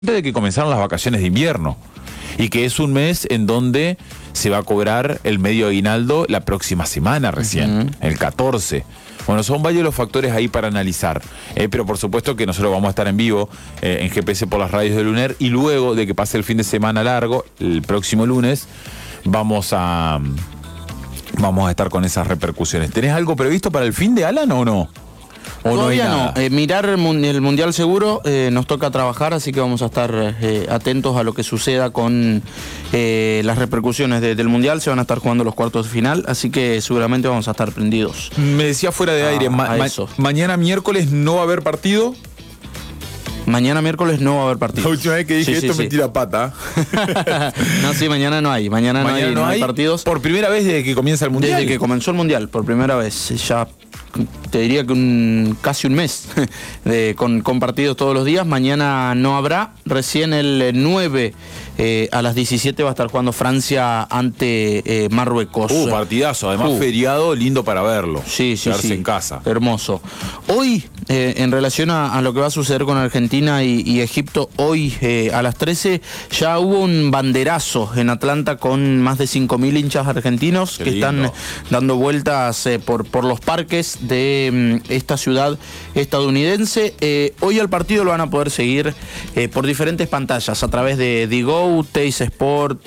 de que comenzaron las vacaciones de invierno y que es un mes en donde se va a cobrar el medio aguinaldo la próxima semana recién, el 14. Bueno, son varios los factores ahí para analizar, pero por supuesto que nosotros vamos a estar en vivo en GPS por las radios de Luner, y luego de que pase el fin de semana largo, el próximo lunes, vamos a estar con esas repercusiones. ¿Tenés algo previsto para el fin de, Alan, o no? Todavía no. Mirar el Mundial seguro, nos toca trabajar, así que vamos a estar atentos a lo que suceda con las repercusiones del Mundial. Se van a estar jugando los cuartos de final, así que seguramente vamos a estar prendidos. Me decía fuera de aire, mañana miércoles no va a haber partido. Mañana miércoles no va a haber partido. La última vez que dije esto me tira pata. No, sí, mañana no hay. Mañana no hay partidos. Por primera vez desde que comienza el Mundial. Desde que comenzó el Mundial, por primera vez. Ya te diría que casi un mes con partidos todos los días. Mañana no habrá. Recién el 9 a las 17 va a estar jugando Francia ante Marruecos. Partidazo. Además, feriado lindo para verlo. Sí. Quedarse en casa. Hermoso. Hoy, en relación a lo que va a suceder con Argentina y Egipto, hoy a las 13 ya hubo un banderazo en Atlanta con más de 5.000 hinchas argentinos que están dando vueltas por los parques de esta ciudad estadounidense. Hoy al partido lo van a poder seguir por diferentes pantallas, a través de Digo, Teis Sport,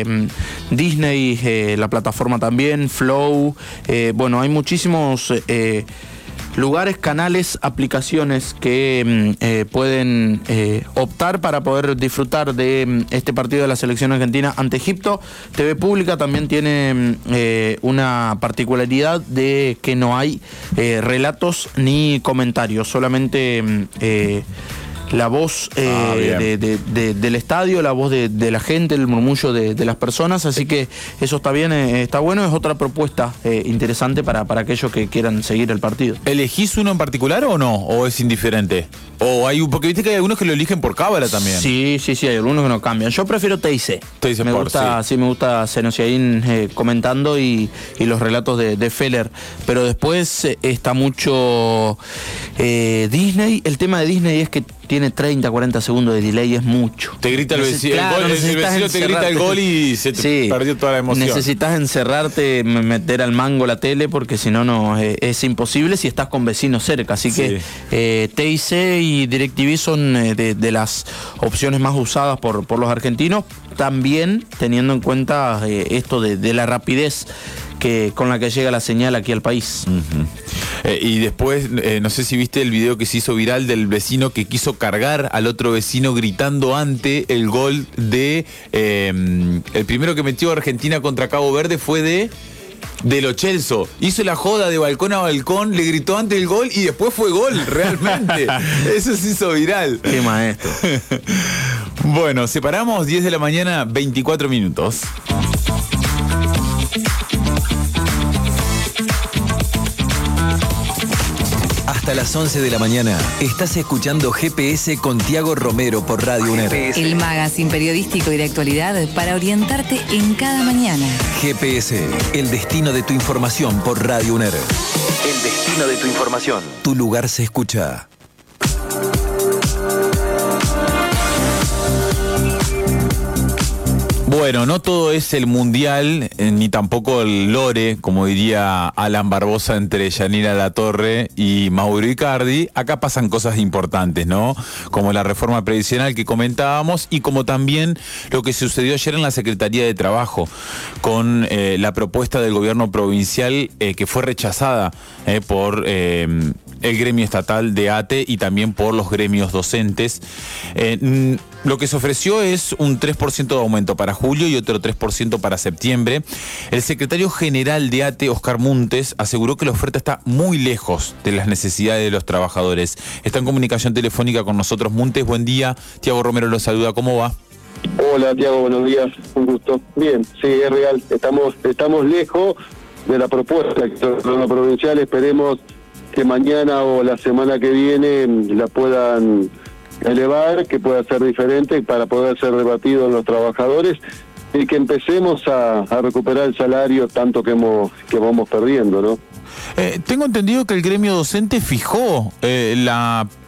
Disney, la plataforma también, Flow. Bueno, hay muchísimos lugares, canales, aplicaciones que pueden optar para poder disfrutar de este partido de la selección argentina ante Egipto. TV Pública también tiene una particularidad de que no hay relatos ni comentarios, solamente la voz del estadio, la voz de la gente, el murmullo de las personas, así que eso está bien, está bueno. Es otra propuesta interesante para aquellos que quieran seguir el partido. ¿Elegís uno en particular o no? ¿O es indiferente? O porque viste que hay algunos que lo eligen por cábala también. Sí, hay algunos que no cambian. Yo prefiero TIC. Me gusta Senosiaín comentando y los relatos de Feller, pero después está mucho Disney. El tema de Disney es que tiene 30, 40 segundos de delay, es mucho. Te grita el vecino, el vecino te grita el gol y se te perdió toda la emoción. Necesitas encerrarte, meter al mango la tele, porque si no, es imposible si estás con vecinos cerca. Así que TIC y DirecTV son de las opciones más usadas por los argentinos, también teniendo en cuenta esto de la rapidez con la que llega la señal aquí al país. Y después, no sé si viste el video que se hizo viral del vecino que quiso cargar al otro vecino gritando ante el gol de... el primero que metió Argentina contra Cabo Verde fue de Lo Celso. Hizo la joda de balcón a balcón, le gritó antes el gol y después fue gol, realmente. Eso se hizo viral. Qué maestro. Bueno, separamos 10 de la mañana, 24 minutos. Hasta las 11 de la mañana estás escuchando GPS con Tiago Romero por Radio UNER. El magazine periodístico y de actualidad para orientarte en cada mañana. GPS, el destino de tu información por Radio UNER. El destino de tu información. Tu lugar se escucha. Bueno, no todo es el Mundial, ni tampoco el lore, como diría Alan Barbosa, entre Yanira Latorre y Mauro Icardi. Acá pasan cosas importantes, ¿no? Como la reforma previsional que comentábamos, y como también lo que sucedió ayer en la Secretaría de Trabajo con la propuesta del gobierno provincial que fue rechazada por el gremio estatal de ATE y también por los gremios docentes. Lo que se ofreció es un 3% de aumento para julio y otro 3% para septiembre. El secretario general de ATE, Oscar Muntes, aseguró que la oferta está muy lejos de las necesidades de los trabajadores. Está en comunicación telefónica con nosotros Muntes. Buen día. Tiago Romero lo saluda. ¿Cómo va? Hola, Tiago, buenos días. Un gusto. Bien, sí, es real. Estamos lejos de la propuesta de la provincial. Esperemos que mañana o la semana que viene la puedan elevar, que pueda ser diferente para poder ser debatido en los trabajadores y que empecemos a recuperar el salario tanto que vamos perdiendo, ¿no? Tengo entendido que el gremio docente fijó la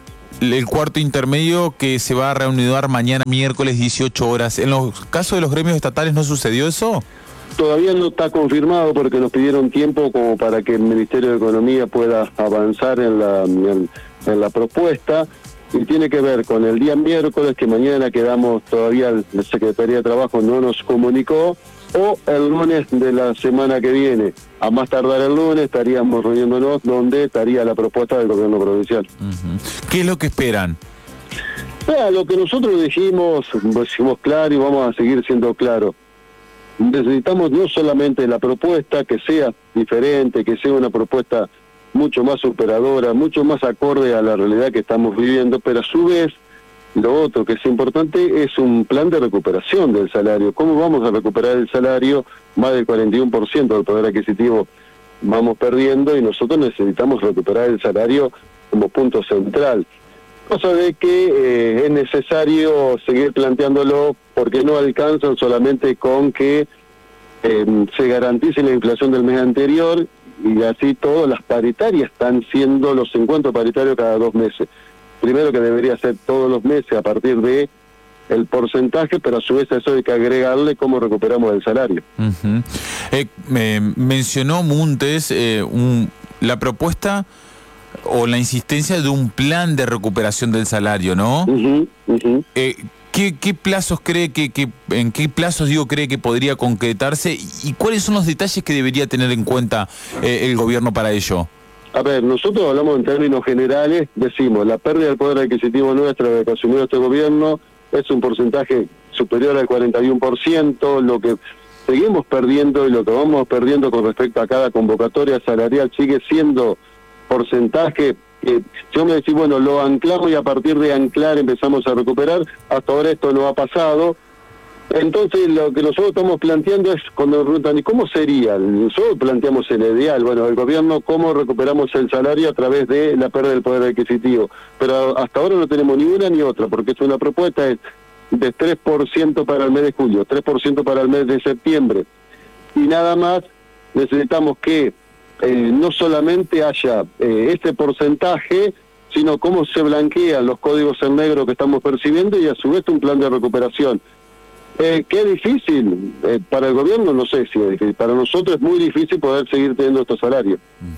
el cuarto intermedio que se va a reanudar mañana miércoles 18 horas. ¿En los casos de los gremios estatales no sucedió eso? Todavía no está confirmado porque nos pidieron tiempo como para que el Ministerio de Economía pueda avanzar en la propuesta, y tiene que ver con el día miércoles, que mañana quedamos todavía, la Secretaría de Trabajo no nos comunicó, o el lunes de la semana que viene. A más tardar el lunes estaríamos reuniéndonos donde estaría la propuesta del gobierno provincial. ¿Qué es lo que esperan? Lo que nosotros dijimos claro y vamos a seguir siendo claros. Necesitamos no solamente la propuesta, que sea diferente, que sea una propuesta mucho más superadora, mucho más acorde a la realidad que estamos viviendo, pero a su vez, lo otro que es importante es un plan de recuperación del salario. ¿Cómo vamos a recuperar el salario? Más del 41% del poder adquisitivo vamos perdiendo, y nosotros necesitamos recuperar el salario como punto central. Cosa de que es necesario seguir planteándolo, porque no alcanzan solamente con que se garantice la inflación del mes anterior, y así todas las paritarias están siendo los encuentros paritarios cada 2 meses. Primero, que debería ser todos los meses a partir de el porcentaje, pero a su vez a eso hay que agregarle cómo recuperamos el salario. Mencionó Muntes la propuesta o la insistencia de un plan de recuperación del salario, ¿no? ¿Qué plazos cree en qué plazos cree que podría concretarse, y cuáles son los detalles que debería tener en cuenta el gobierno para ello? A ver, nosotros hablamos en términos generales, decimos, la pérdida del poder adquisitivo nuestra de que asumió este gobierno es un porcentaje superior al 41%, lo que seguimos perdiendo y lo que vamos perdiendo con respecto a cada convocatoria salarial sigue siendo porcentaje. Yo me decís, bueno, lo anclamos y a partir de anclar empezamos a recuperar. Hasta ahora esto no ha pasado. Entonces lo que nosotros estamos planteando es, cuando nos preguntan, ¿y cómo sería? Nosotros planteamos el ideal, bueno, el gobierno, ¿cómo recuperamos el salario a través de la pérdida del poder adquisitivo? Pero hasta ahora no tenemos ni una ni otra, porque es una propuesta de 3% para el mes de julio, 3% para el mes de septiembre, y nada más. Necesitamos que no solamente haya este porcentaje, sino cómo se blanquean los códigos en negro que estamos percibiendo, y a su vez un plan de recuperación. ¿Qué es difícil? Para el gobierno no sé si es difícil, para nosotros es muy difícil poder seguir teniendo estos salarios.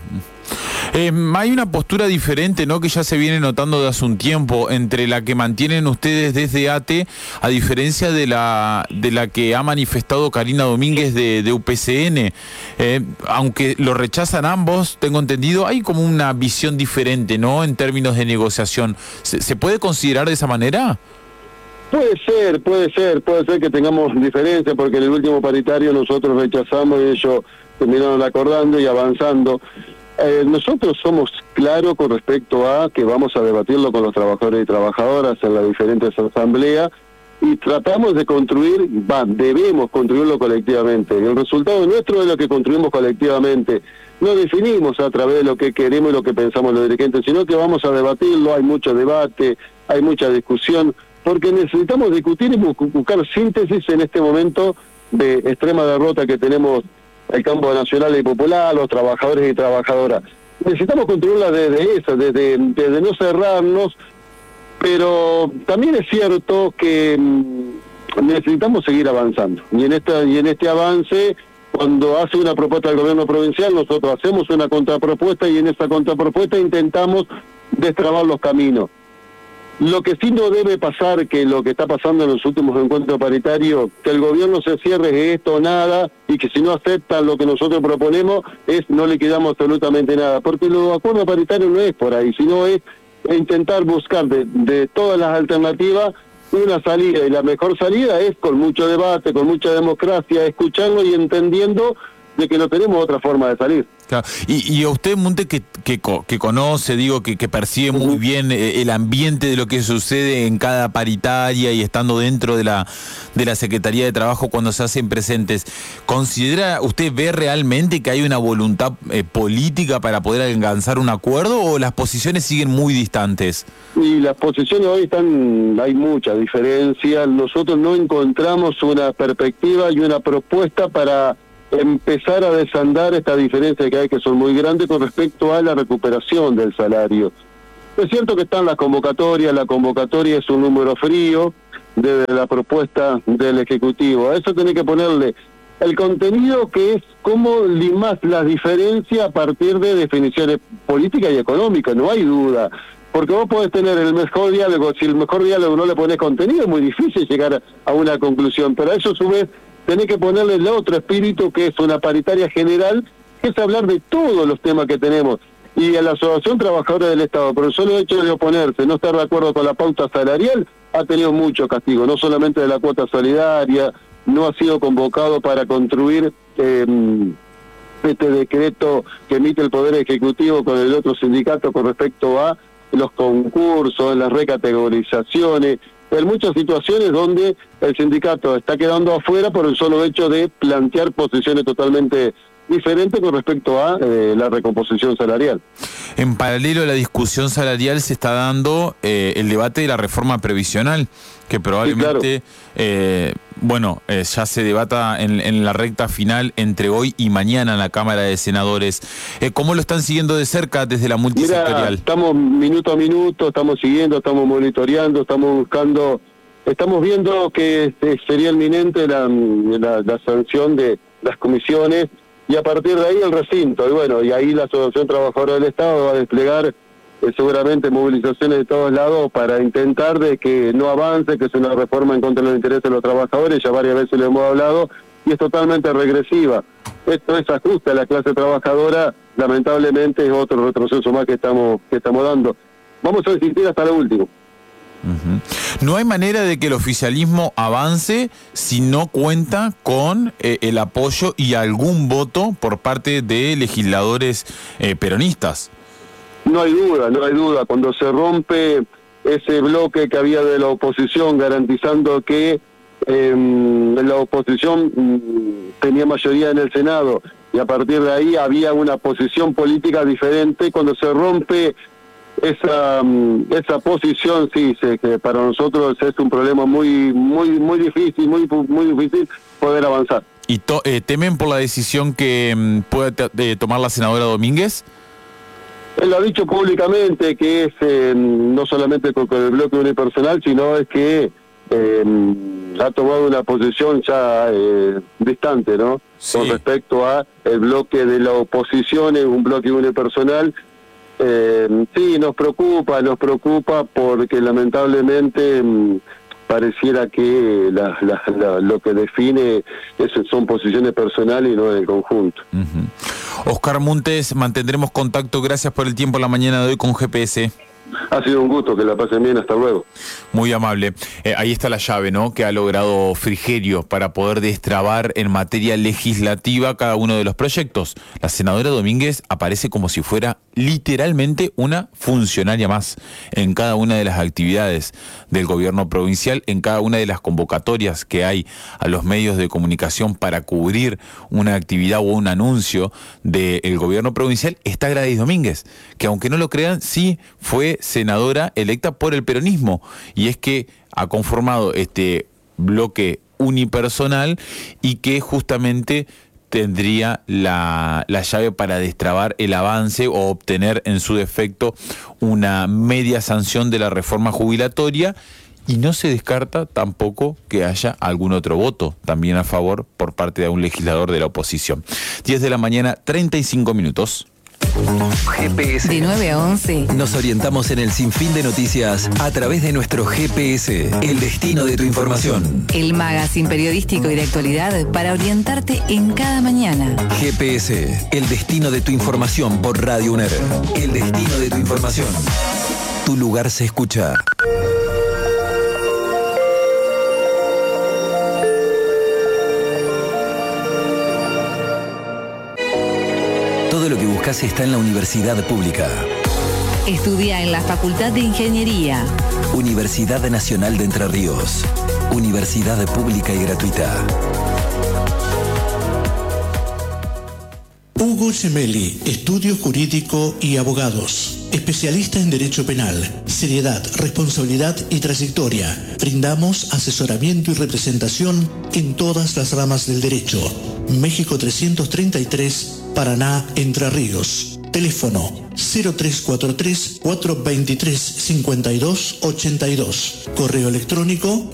Hay una postura diferente, ¿no?, que ya se viene notando de hace un tiempo, entre la que mantienen ustedes desde ATE, a diferencia de la que ha manifestado Karina Domínguez de UPCN. Aunque lo rechazan ambos, tengo entendido, hay como una visión diferente, ¿no?, en términos de negociación. ¿Se puede considerar de esa manera? Puede ser que tengamos diferencias, porque en el último paritario nosotros rechazamos y ellos terminaron acordando y avanzando. Nosotros somos claros con respecto a que vamos a debatirlo con los trabajadores y trabajadoras en las diferentes asambleas, y tratamos de debemos construirlo colectivamente. El resultado nuestro es lo que construimos colectivamente. No definimos a través de lo que queremos y lo que pensamos los dirigentes, sino que vamos a debatirlo. Hay mucho debate, hay mucha discusión, porque necesitamos discutir y buscar síntesis en este momento de extrema derrota que tenemos el campo nacional y popular, los trabajadores y trabajadoras. Necesitamos construirla desde no cerrarnos, pero también es cierto que necesitamos seguir avanzando. Y en este avance, cuando hace una propuesta del gobierno provincial, nosotros hacemos una contrapropuesta, y en esa contrapropuesta intentamos destrabar los caminos. Lo que sí no debe pasar, que lo que está pasando en los últimos encuentros paritarios, que el gobierno se cierre, que esto nada, y que si no aceptan lo que nosotros proponemos, no liquidamos absolutamente nada, porque los acuerdos paritarios no es por ahí, sino es intentar buscar de todas las alternativas una salida, y la mejor salida es con mucho debate, con mucha democracia, escuchando y entendiendo de que no tenemos otra forma de salir. Claro. Y a usted, Muntes, que conoce, que percibe muy bien el ambiente de lo que sucede en cada paritaria y estando dentro de la Secretaría de Trabajo cuando se hacen presentes, ¿ve realmente que hay una voluntad política para poder alcanzar un acuerdo, o las posiciones siguen muy distantes? Y las posiciones hoy hay mucha diferencia. Nosotros no encontramos una perspectiva y una propuesta para empezar a desandar esta diferencia que hay, que son muy grandes con respecto a la recuperación del salario. Es cierto que están las convocatorias, la convocatoria es un número frío de la propuesta del Ejecutivo. A eso tenés que ponerle el contenido, que es cómo limás las diferencias a partir de definiciones políticas y económicas, no hay duda. Porque vos podés tener el mejor diálogo, si el mejor diálogo no le pones contenido, es muy difícil llegar a una conclusión, pero a eso a su vez tenés que ponerle el otro espíritu, que es una paritaria general, que es hablar de todos los temas que tenemos. Y a la Asociación Trabajadora del Estado, por el solo hecho de oponerse, no estar de acuerdo con la pauta salarial, ha tenido mucho castigo, no solamente de la cuota solidaria, no ha sido convocado para construir este decreto que emite el Poder Ejecutivo con el otro sindicato con respecto a los concursos, las recategorizaciones, en muchas situaciones donde el sindicato está quedando afuera por el solo hecho de plantear posiciones totalmente diferente con respecto a la recomposición salarial. En paralelo a la discusión salarial se está dando el debate de la reforma previsional, que probablemente, sí, ya se debata en la recta final entre hoy y mañana en la Cámara de Senadores. ¿Cómo lo están siguiendo de cerca desde la multisectorial? Mira, estamos minuto a minuto, estamos siguiendo, estamos monitoreando, estamos buscando, estamos viendo que sería inminente la sanción de las comisiones, y a partir de ahí el recinto, y bueno, y ahí la Asociación Trabajadora del Estado va a desplegar seguramente movilizaciones de todos lados para intentar de que no avance, que es una reforma en contra de los intereses de los trabajadores, ya varias veces lo hemos hablado, y es totalmente regresiva. Esto es ajuste a la clase trabajadora, lamentablemente es otro retroceso más que estamos dando. Vamos a resistir hasta lo último. No hay manera de que el oficialismo avance si no cuenta con el apoyo y algún voto por parte de legisladores peronistas. No hay duda. Cuando se rompe ese bloque que había de la oposición garantizando que la oposición tenía mayoría en el Senado, y a partir de ahí había una posición política diferente, cuando se rompe esa posición, sí, que para nosotros es un problema muy difícil, muy difícil poder avanzar. ¿Y temen por la decisión que pueda tomar la senadora Domínguez? Él lo ha dicho públicamente, que es no solamente con el bloque unipersonal, sino es que ha tomado una posición ya distante, ¿no? Sí. Con respecto a el bloque de la oposición, es un bloque unipersonal. Sí, nos preocupa porque lamentablemente pareciera que lo que define son posiciones personales y no del conjunto. Oscar Muntes, mantendremos contacto. Gracias por el tiempo en la mañana de hoy con GPS. Ha sido un gusto, que la pasen bien, hasta luego. Muy amable. Ahí está la llave, ¿no?, que ha logrado Frigerio para poder destrabar en materia legislativa cada uno de los proyectos. La senadora Domínguez aparece como si fuera literalmente una funcionaria más en cada una de las actividades del gobierno provincial, en cada una de las convocatorias que hay a los medios de comunicación para cubrir una actividad o un anuncio del gobierno provincial. Está Gladys Domínguez, que aunque no lo crean, sí fue senadora electa por el peronismo, y es que ha conformado este bloque unipersonal y que justamente tendría la llave para destrabar el avance o obtener en su defecto una media sanción de la reforma jubilatoria, y no se descarta tampoco que haya algún otro voto también a favor por parte de un legislador de la oposición. 10 de la mañana, 35 minutos. GPS. De 9 a 11. Nos orientamos en el sinfín de noticias a través de nuestro GPS, el destino de tu información. El magazine periodístico y de actualidad para orientarte en cada mañana. GPS, el destino de tu información por Radio UNER. El destino de tu información. Tu lugar se escucha. Todo lo que buscas está en la Universidad Pública. Estudia en la Facultad de Ingeniería. Universidad Nacional de Entre Ríos. Universidad pública y gratuita. Hugo Gemelli, estudio jurídico y abogados. Especialista en derecho penal, seriedad, responsabilidad y trayectoria. Brindamos asesoramiento y representación en todas las ramas del derecho. México 333, Paraná, Entre Ríos. Teléfono 0343-423-5282. Correo electrónico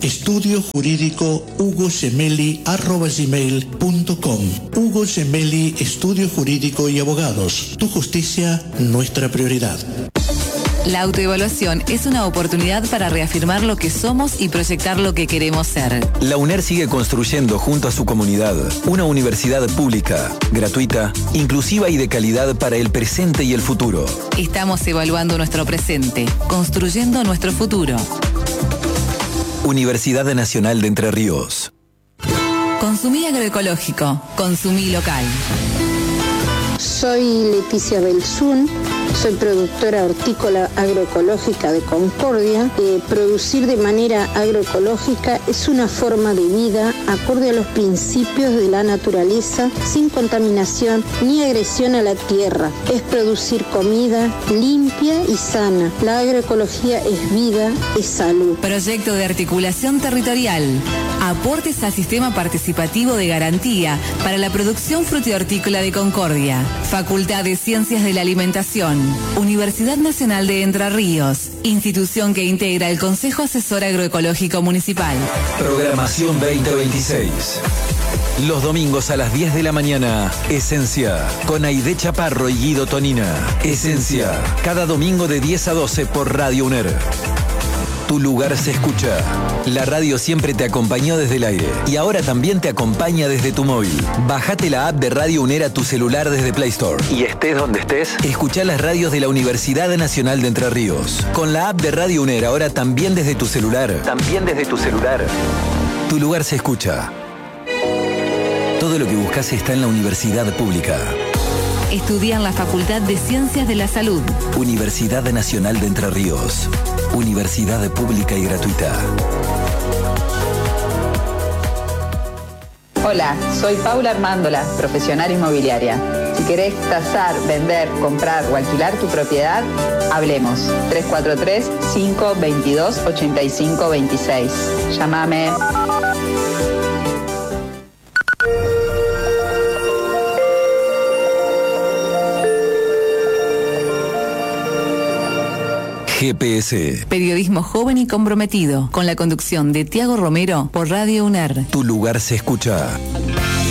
estudiojurídico@gmail.com. Hugo Gemelli, Estudio Jurídico y Abogados. Tu justicia, nuestra prioridad. La autoevaluación es una oportunidad para reafirmar lo que somos y proyectar lo que queremos ser. La UNER sigue construyendo junto a su comunidad una universidad pública, gratuita, inclusiva y de calidad para el presente y el futuro. Estamos evaluando nuestro presente, construyendo nuestro futuro. Universidad Nacional de Entre Ríos. Consumí agroecológico, consumí local. Soy Leticia Belzún, soy productora hortícola agroecológica de Concordia. Producir de manera agroecológica es una forma de vida acorde a los principios de la naturaleza, sin contaminación ni agresión a la tierra. Es producir comida limpia y sana. La agroecología es vida, es salud. Proyecto de articulación territorial. Aportes al sistema participativo de garantía para la producción frutihortícola de Concordia. Facultad de Ciencias de la Alimentación. Universidad Nacional de Entre Ríos. Institución que integra el Consejo Asesor Agroecológico Municipal. Programación 2026. Los domingos a las 10 de la mañana, Esencia, con Aide Chaparro y Guido Tonina. Esencia, cada domingo de 10 a 12 por Radio UNER. Tu lugar se escucha. La radio siempre te acompañó desde el aire y ahora también te acompaña desde tu móvil. Bájate la app de Radio UNER a tu celular desde Play Store. Y estés donde estés, escuchá las radios de la Universidad Nacional de Entre Ríos. Con la app de Radio UNER ahora también desde tu celular. Tu lugar se escucha. Todo lo que buscas está en la universidad pública. Estudia en la Facultad de Ciencias de la Salud. Universidad Nacional de Entre Ríos. Universidad pública y gratuita. Hola, soy Paula Armándola, profesional inmobiliaria. Si querés tasar, vender, comprar o alquilar tu propiedad, hablemos. 343-522-8526. Llámame. GPS. Periodismo joven y comprometido, con la conducción de Tiago Romero por Radio UNER. Tu lugar se escucha.